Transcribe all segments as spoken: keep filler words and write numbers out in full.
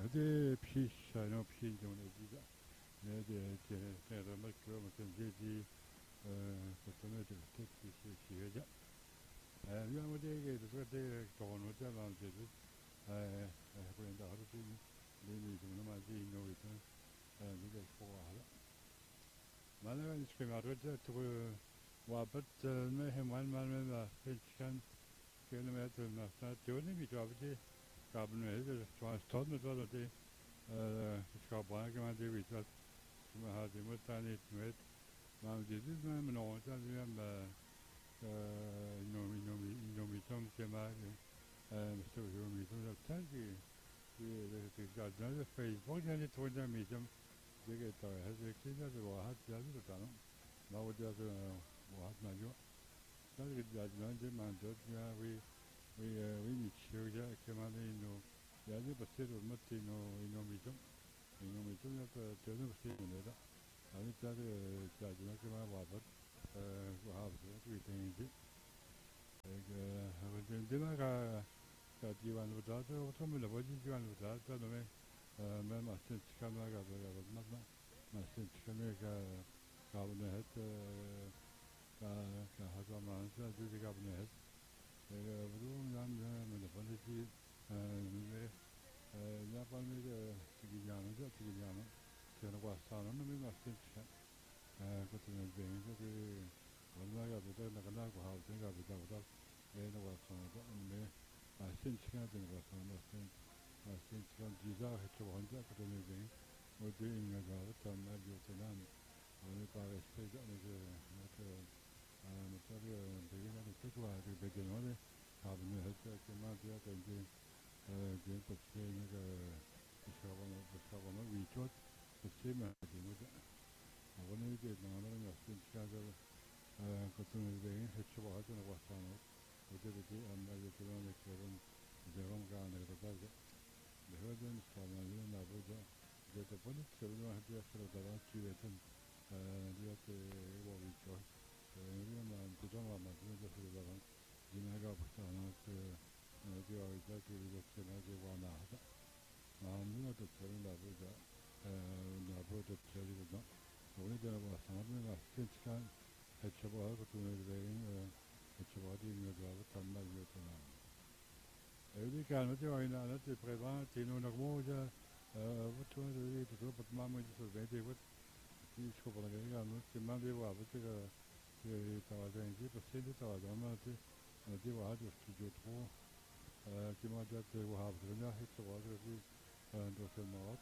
هذه بشيش أنا بشيش دون الجيزة هذه هذا مركب مثلا زي دي كتمة تكتك في شيء شيء هذا اليوم ده كده ده كونو ده ما نجد هكذا ده هذا لين يجون ما زي إنه يتم نيجي فوق هذا ما أنا نشكي ما رد تو وابد ما هم وان ما ما كان كان ما تقول ما تقولني بيجابتي قبل ما هذا تواصل مثلا ده شكابان كمان ده بيجات ما هذا مثلا نت ما نجد ما من أول ده ما إنه إنه إنه ميتم كمان مستوى يوم ميتم تاني في في جادنا فيسبوك يعني تونا ميتم ده كده هذا كده ده واحد جالس بتاعنا ما هو ده واحد نجوا ده جادنا ده ما نجد يا وي وي وي ميتشو ده كمان إنه يعني بس ده مت إنه إنه ميتم إنه ميتم ده تاني بس إنه ده أنا جاد جادنا كمان واحد واحد ده كده ديما كا كا ديوان ودا تو تو ملا بودي ديوان ودا تو نو مي ما ما سنت كما كا كا ما ما ما سنت كما كا كا بنا هت كا كا هذا ما انت دي كا بنا هت بدو نام من بنا دي مي يا بنا دي تيجي جانا دي تيجي جانا كنا واسانا نو مي ما سنت كا كنت نبين دي والله كا بدا نكنا كا هاو تيجا بدا بدا ena wasana me asin chika den wasana asin asin chika jiza hecho hanja kadene ben ode inga ga ta ma yo tenan ane pa este da ne je mata mata de begina de tutwa de begina de habne hecho ke ma dia de de de passe ne ga ishawana ishawana wichot passe ma de mo da awone de na na ne asin chika ga kadene ben hecho hanja wasana وجدتي أما يتبان يكرم جرم كان يتبادل بهذا نستعملون نابودا جت بنت سبنا هدي أكثر دلان كيلتن ديات وويتشوا اليوم تجمع ما بين جسر دلان جناجا بستانات دي وويتشوا كي بيجتنا دي وانا هذا ما عندنا تجمع نابودا نابودا تجري لنا ونجنا بستانات من أسكت كان هتشبه كتوم البين هتشبه من الجواب تمام يوتنا هذه كانت وين أنا تبغى تينو نقموجا وتوان ذي تقول بتمام يجلس بيتي وت يشوف ولا كذا كانوا تمام دي وابد كذا في توازن دي بس دي توازن ما تي دي واحد يستوجب هو كما جات وهاب كذا هيك توازن في دوس المواد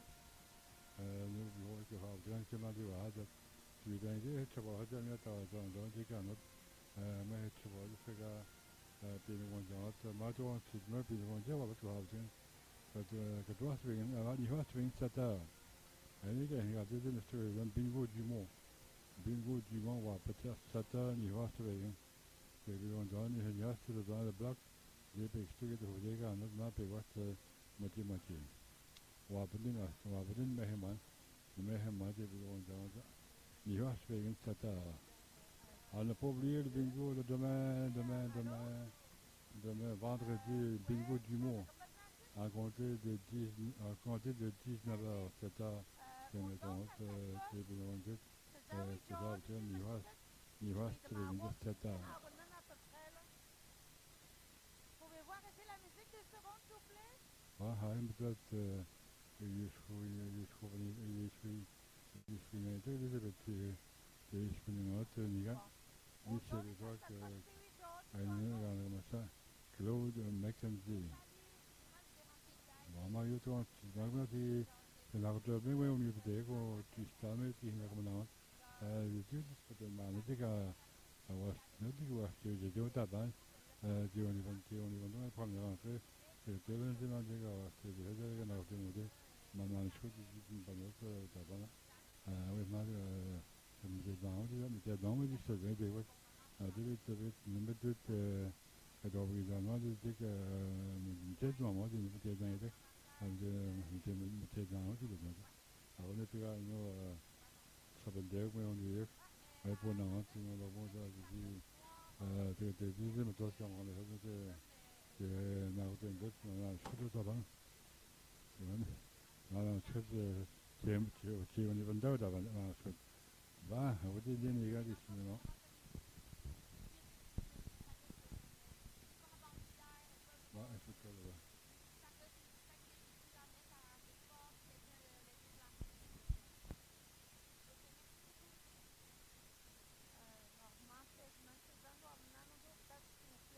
نو هو كهاب كذا كما دي واحد في دي هيك توازن يا توازن دي كانت ما هيك توازن كذا بين وجهات ما توان ما بين وجهات وابد وهاب كذا كدواس بين أماني هواس بين ستا هنيك هنيك هذا نستوي بين بينغو جيمو بينغو جيمو وابد ستا نهواس بين بين جاني هنياس تدان البلاك زي بيشتري ده هوديك أنا ما بيوقت متي متي وابدين وابدين مهمان مهمان ده بين جانا نهواس بين ستا على بوبلير بينغو demain demain demain demain vendredi bingo du mot à compter de dix à compter de dix-neuf heures c'est ça c'est une compte c'est bien dit c'est ça bien nivas nivas très bien c'est ça ah ah peut-être il faut il faut il faut il faut une idée de ce que je peux nous noter niga ni c'est le droit que elle est comme ça Claude Mackenzie 아마 요즘 나그나디 나그도 매매용 유도되고 뒤스타메 뒤나그나 아 요즘 스포츠 많으니까 와 너디가 와 저기 저다반 어 지원이 번 지원이 번도 방향 그 대변지만 제가 저기 해저가 나오게 모두 만만 쇼지 좀 번역서 다반 아왜 말이 좀 이제 나오지가 이제 너무 있어 되고 아 되게 되게 넘버드 그래도 우리가 나도 되게 제주 뭐지 이제 이제 이제 이제 이제 나오지 그죠 아 오늘 제가 이거 서번 대고 오늘 왜 보나 지금 너무 저기 아 되게 되게 좀 도착한 거는 이제 제 나오던 것 나 수도 다방 만화책 제목이 기원이 본다고 답한 만화책 봐 어디 되니 이거